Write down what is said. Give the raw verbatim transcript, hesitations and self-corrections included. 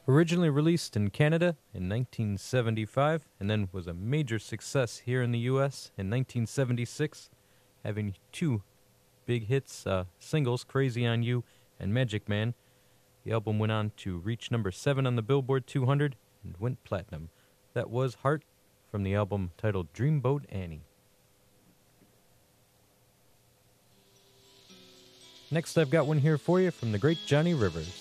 Originally released in Canada in nineteen seventy-five and then was a major success here in the U S in nineteen seventy-six, having two big hits, uh, singles, Crazy on You and Magic Man. The album went on to reach number seven on the Billboard two hundred and went platinum. That was Heart from the album titled Dreamboat Annie. Next, I've got one here for you from the great Johnny Rivers.